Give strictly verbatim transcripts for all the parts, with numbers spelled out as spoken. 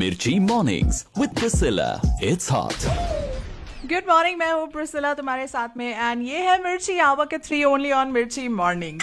Mirchi Mornings with Priscilla. It's hot. Good morning, मैं हूँ Priscilla तुम्हारे साथ में एंड ये है मिर्ची आवा के थ्री ओनली ऑन मिर्ची morning.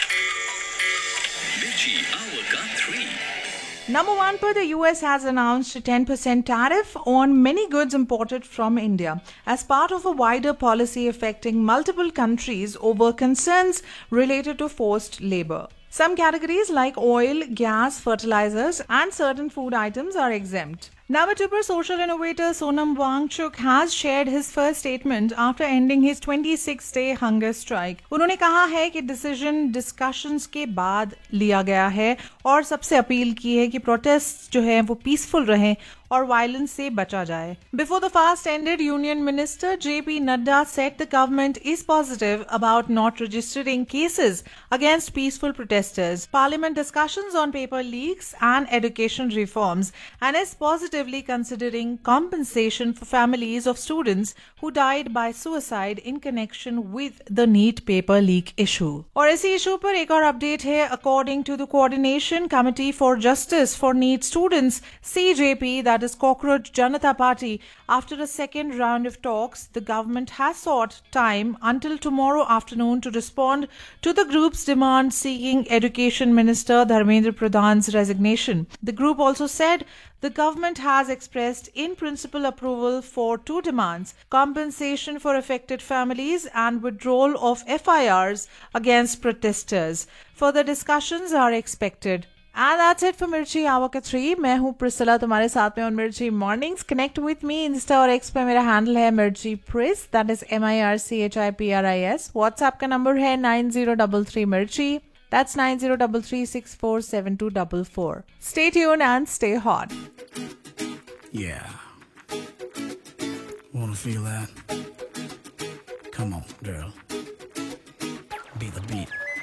Mirchi Hour ka three. Number one, per the U S has announced a ten percent tariff on many goods imported from India as part of a wider policy affecting multiple countries over concerns related to forced labor. Some categories like oil, gas, fertilizers, and certain food items are exempt. Number two, per social innovator Sonam Wangchuk has shared his first statement after ending his twenty-six day hunger strike. उन्होंने कहा है कि decision discussions के बाद लिया गया है और सबसे अपील की है कि प्रोटेस्ट जो है वो पीसफुल रहे और वायलेंस से बचा जाए. Before the fast ended, Union Minister J P Nadda said the government is positive about not registering cases against peaceful protesters, parliament discussions on paper leaks and education reforms, and is positively considering compensation for families of students who died by suicide in connection with the NEET paper leak issue. और इसी issue पर एक और update है. According to the Coordination Committee for Justice for NEET Students, C J P, that is Cockroach Janata Party, after a second round of talks, the government has sought time until tomorrow afternoon to respond to the group's demand seeking Education Minister Dharmendra Pradhan's resignation. The group also said the government has expressed in principle approval for two demands: compensation for affected families and withdrawal of F I Rs against protesters. Further discussions are expected. And that's it for Mirchi Hour ka three. मैं हूँ Priscilla तुम्हारे साथ में on Mirchi Mornings. Connect with me Insta और X पे मेरा handle है Mirchi Pris, that is M I R C H I P R I S. WhatsApp का number है nine zero three three Mirchi. That's nine zero three three six four seven two four four. Stay tuned and stay hot. Yeah. Wanna feel that? Come on, girl. Be the beat.